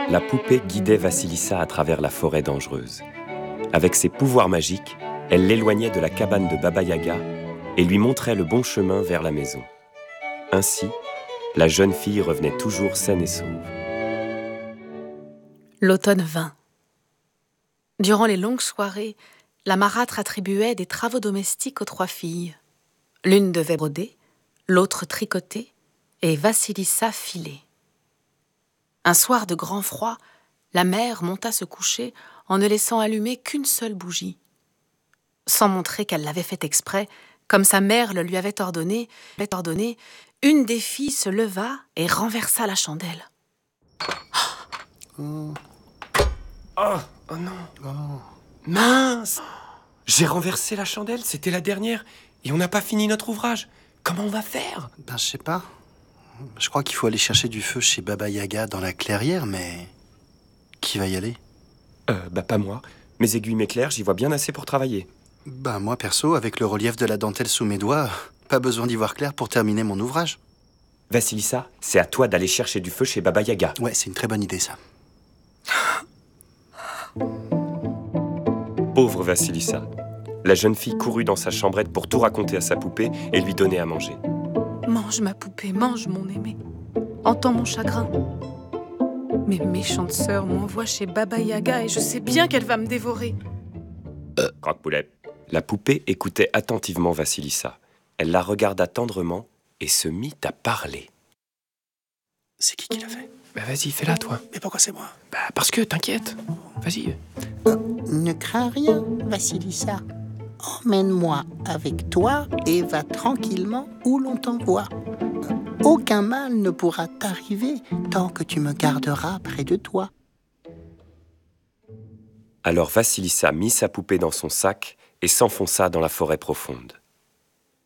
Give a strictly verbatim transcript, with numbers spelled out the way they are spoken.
La poupée guidait Vassilissa à travers la forêt dangereuse. Avec ses pouvoirs magiques, elle l'éloignait de la cabane de Baba Yaga et lui montrait le bon chemin vers la maison. Ainsi, la jeune fille revenait toujours saine et sauve. L'automne vint. Durant les longues soirées, la marâtre attribuait des travaux domestiques aux trois filles. L'une devait broder, l'autre tricoter et Vassilissa filer. Un soir de grand froid, la mère monta se coucher en ne laissant allumer qu'une seule bougie. Sans montrer qu'elle l'avait fait exprès, comme sa mère le lui avait ordonné, avait ordonné, une des filles se leva et renversa la chandelle. Oh, oh, oh non oh. Mince! J'ai renversé la chandelle, c'était la dernière, et on n'a pas fini notre ouvrage. Comment on va faire? Ben, je sais pas. Je crois qu'il faut aller chercher du feu chez Baba Yaga dans la clairière, mais... Qui va y aller? Euh, bah pas moi. Mes aiguilles m'éclairent, j'y vois bien assez pour travailler. Bah moi, perso, avec le relief de la dentelle sous mes doigts, pas besoin d'y voir clair pour terminer mon ouvrage. Vassilissa, c'est à toi d'aller chercher du feu chez Baba Yaga. Ouais, c'est une très bonne idée, ça. Pauvre Vassilissa. La jeune fille courut dans sa chambrette pour tout raconter à sa poupée et lui donner à manger. Mange ma poupée, mange mon aimé. Entends mon chagrin. Mes méchantes sœurs m'envoient chez Baba Yaga et je sais bien qu'elle va me dévorer. Euh. Croque-poulet. La poupée écoutait attentivement Vassilissa. Elle la regarda tendrement et se mit à parler. C'est qui qui l'a fait? Bah vas-y, fais-la toi. Mais pourquoi c'est moi? Bah parce que, t'inquiète. Vas-y. Euh, ne crains rien, Vassilissa. Emmène-moi avec toi et va tranquillement où l'on t'envoie. Aucun mal ne pourra t'arriver tant que tu me garderas près de toi. Alors Vassilissa mit sa poupée dans son sac et s'enfonça dans la forêt profonde.